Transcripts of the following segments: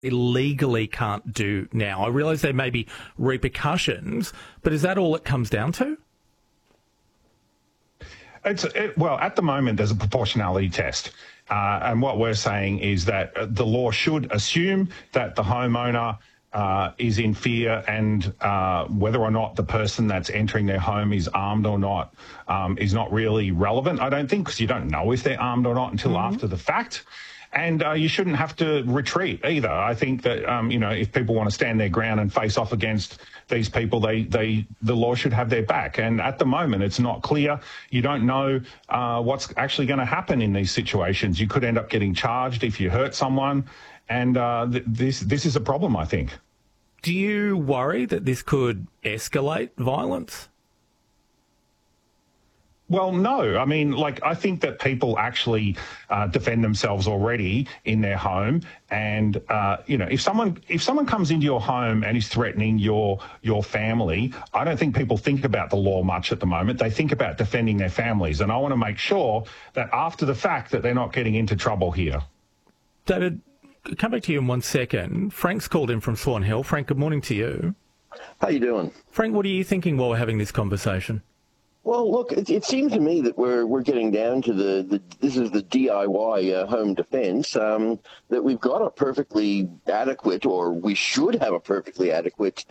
illegally can't do now? I realise there may be repercussions, but is that all it comes down to? Well, at the moment, there's a proportionality test. And what we're saying is that the law should assume that the homeowner is in fear, and whether or not the person that's entering their home is armed or not is not really relevant, I don't think, because you don't know if they're armed or not until after the fact. And you shouldn't have to retreat either. I think that, if people want to stand their ground and face off against these people, the law should have their back. And at the moment, it's not clear. You don't know what's actually going to happen in these situations. You could end up getting charged if you hurt someone. And this is a problem, I think. Do you worry that this could escalate violence? Well, no. I mean, I think that people actually defend themselves already in their home. And, if someone comes into your home and is threatening your family, I don't think people think about the law much at the moment. They think about defending their families. And I want to make sure that after the fact that they're not getting into trouble here. David, come back to you in 1 second. Frank's called in from Swan Hill. Frank, good morning to you. How you doing? Frank, what are you thinking while we're having this conversation? Well, look, it seems to me that we're getting down to this is the DIY home defense, that we've got a perfectly adequate, or we should have a perfectly adequate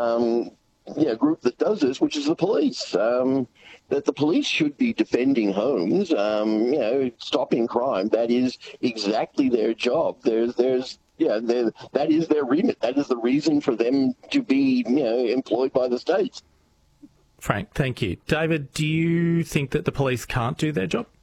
group that does this, which is the police. That the police should be defending homes, stopping crime. That is exactly their job. That is their remit. That is the reason for them to be, employed by the state. Frank, thank you. David, do you think that the police can't do their job?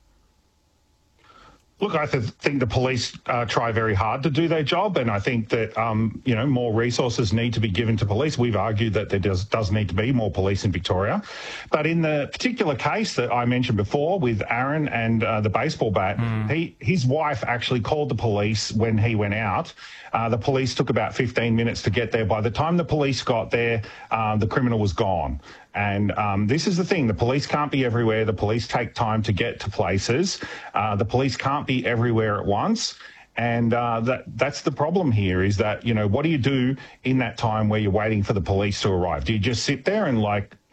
Look, I think the police try very hard to do their job, and I think that, more resources need to be given to police. We've argued that there does need to be more police in Victoria. But in the particular case that I mentioned before with Aaron and the baseball bat, his wife actually called the police when he went out. The police took about 15 minutes to get there. By the time the police got there, the criminal was gone. And this is the thing. The police can't be everywhere. The police take time to get to places. The police can't be everywhere at once. And that's the problem here is that, what do you do in that time where you're waiting for the police to arrive? Do you just sit there and,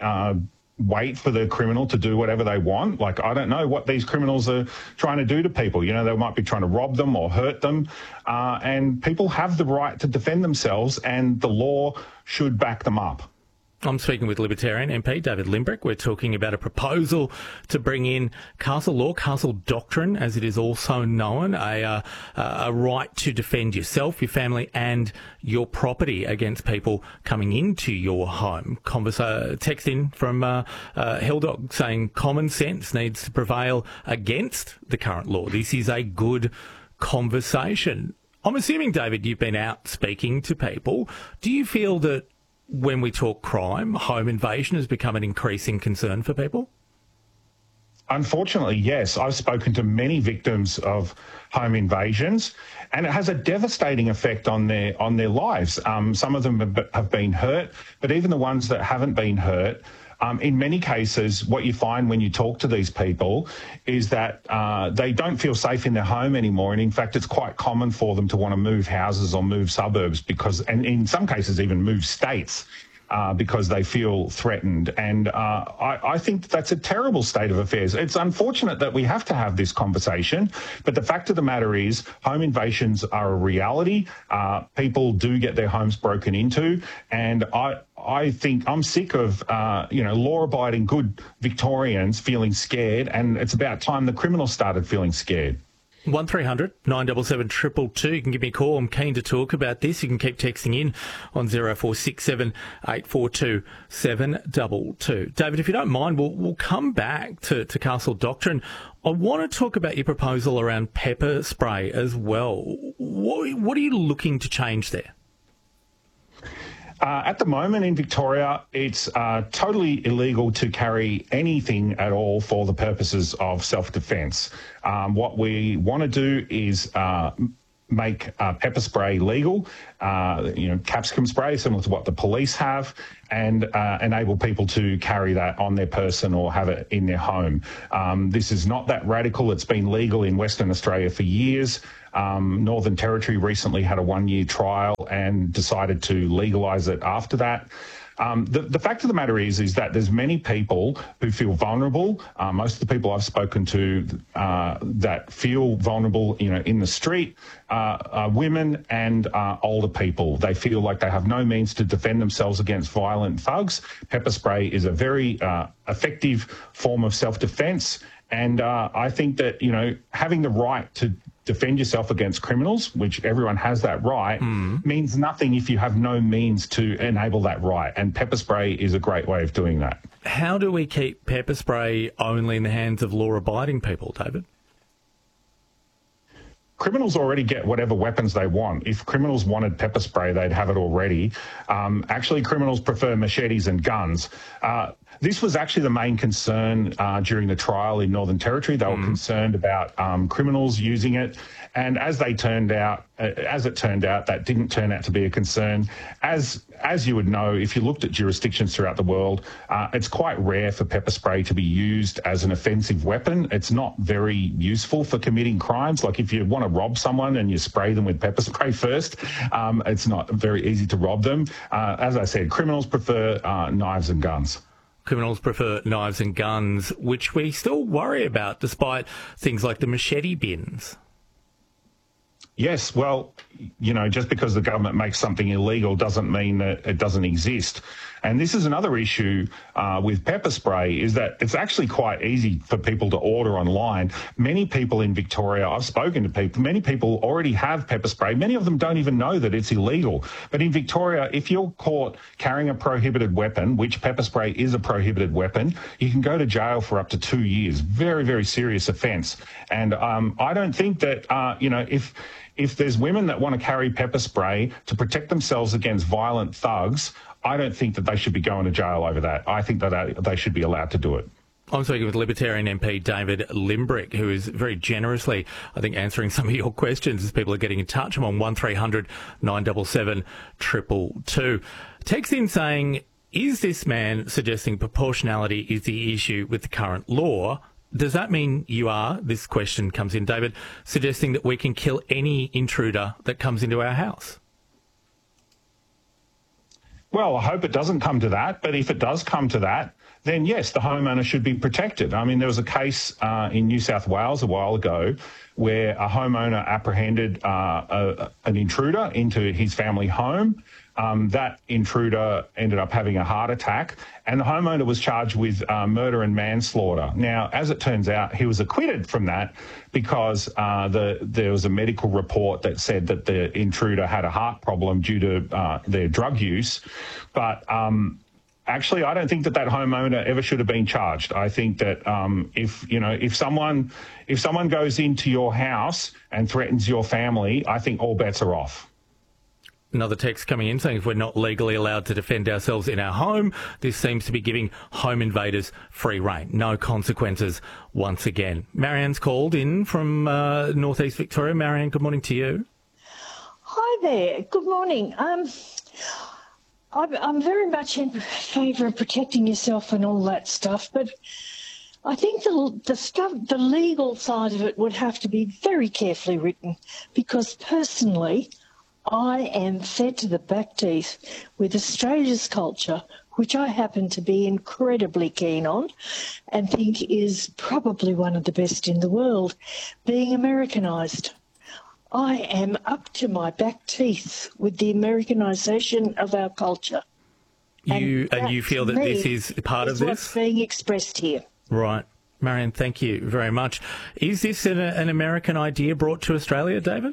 wait for the criminal to do whatever they want? I don't know what these criminals are trying to do to people. They might be trying to rob them or hurt them. And people have the right to defend themselves, and the law should back them up. I'm speaking with Libertarian MP David Limbrick. We're talking about a proposal to bring in castle law, castle doctrine, as it is also known, a right to defend yourself, your family and your property against people coming into your home. Text in from Hilldog saying common sense needs to prevail against the current law. This is a good conversation. I'm assuming, David, you've been out speaking to people. Do you feel that when we talk crime, home invasion has become an increasing concern for people? Unfortunately, yes. I've spoken to many victims of home invasions, and it has a devastating effect on their lives. Some of them have been hurt, but even the ones that haven't been hurt, in many cases, what you find when you talk to these people is that they don't feel safe in their home anymore. And in fact, it's quite common for them to want to move houses or move suburbs and in some cases even move states because they feel threatened. And I think that's a terrible state of affairs. It's unfortunate that we have to have this conversation, but the fact of the matter is home invasions are a reality. People do get their homes broken into, and I think I'm sick of, law-abiding good Victorians feeling scared, and it's about time the criminals started feeling scared. 1300 977 222. You can give me a call. I'm keen to talk about this. You can keep texting in on 0467 842 722. David, if you don't mind, we'll come back to Castle Doctrine. I want to talk about your proposal around pepper spray as well. What are you looking to change there? At the moment in Victoria, it's totally illegal to carry anything at all for the purposes of self-defence. What we want to do is make pepper spray legal, capsicum spray, similar to what the police have, and enable people to carry that on their person or have it in their home. This is not that radical. It's been legal in Western Australia for years. Northern Territory recently had a 1-year trial and decided to legalise it after that. The fact of the matter is that there's many people who feel vulnerable. Most of the people I've spoken to that feel vulnerable, in the street, are women and older people. They feel like they have no means to defend themselves against violent thugs. Pepper spray is a very effective form of self-defence. And I think that, having the right to defend yourself against criminals, which everyone has that right, means nothing if you have no means to enable that right. And pepper spray is a great way of doing that. How do we keep pepper spray only in the hands of law-abiding people, David? Criminals already get whatever weapons they want. If criminals wanted pepper spray, they'd have it already. Actually, criminals prefer machetes and guns. This was actually the main concern during the trial in Northern Territory. They were concerned about criminals using it. And as it turned out, that didn't turn out to be a concern. As you would know, if you looked at jurisdictions throughout the world, it's quite rare for pepper spray to be used as an offensive weapon. It's not very useful for committing crimes. Like if you want to rob someone and you spray them with pepper spray first, it's not very easy to rob them. As I said, criminals prefer knives and guns. Criminals prefer knives and guns, which we still worry about despite things like the machete bins. Yes, well, just because the government makes something illegal doesn't mean that it doesn't exist. And this is another issue with pepper spray, is that it's actually quite easy for people to order online. Many people in Victoria, I've spoken to people, many people already have pepper spray. Many of them don't even know that it's illegal. But in Victoria, if you're caught carrying a prohibited weapon, which pepper spray is a prohibited weapon, you can go to jail for up to 2 years. Very, very serious offence. And I don't think that, if there's women that want to carry pepper spray to protect themselves against violent thugs, I don't think that they should be going to jail over that. I think that they should be allowed to do it. I'm speaking with Libertarian MP David Limbrick, who is very generously, I think, answering some of your questions as people are getting in touch. I'm on 1300 977 222. Text in saying, is this man suggesting proportionality is the issue with the current law? Does that mean you are, this question comes in, David, suggesting that we can kill any intruder that comes into our house? Well, I hope it doesn't come to that, but if it does come to that, then yes, the homeowner should be protected. I mean, there was a case in New South Wales a while ago where a homeowner apprehended an intruder into his family home. That intruder ended up having a heart attack, and the homeowner was charged with murder and manslaughter. Now, as it turns out, he was acquitted from that because there was a medical report that said that the intruder had a heart problem due to their drug use. But actually, I don't think that homeowner ever should have been charged. I think that if someone goes into your house and threatens your family, I think all bets are off. Another text coming in saying if we're not legally allowed to defend ourselves in our home, this seems to be giving home invaders free rein. No consequences once again. Marianne's called in from northeast Victoria. Marianne, good morning to you. Hi there. Good morning. I'm very much in favour of protecting yourself and all that stuff, but I think the legal side of it would have to be very carefully written, because personally, I am fed to the back teeth with Australia's culture, which I happen to be incredibly keen on and think is probably one of the best in the world, being Americanised. I am up to my back teeth with the Americanisation of our culture. You feel that this is part of this? What's being expressed here. Right. Marianne, thank you very much. Is this an American idea brought to Australia, David?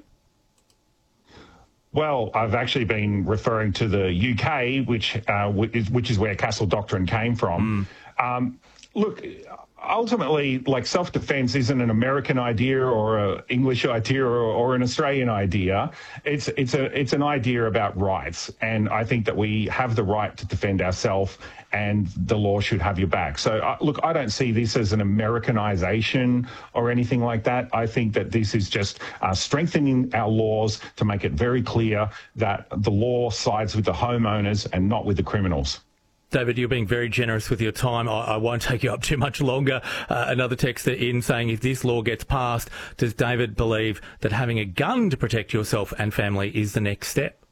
Well, I've actually been referring to the UK, which is where Castle Doctrine came from. Look, ultimately, like, self-defense isn't an American idea or an English idea or an Australian idea. It's an idea about rights, and I think that we have the right to defend ourselves, and the law should have your back. So, look, I don't see this as an Americanization or anything like that. I think that this is just strengthening our laws to make it very clear that the law sides with the homeowners and not with the criminals. David, you're being very generous with your time. I won't take you up too much longer. Another texter in saying, if this law gets passed, does David believe that having a gun to protect yourself and family is the next step?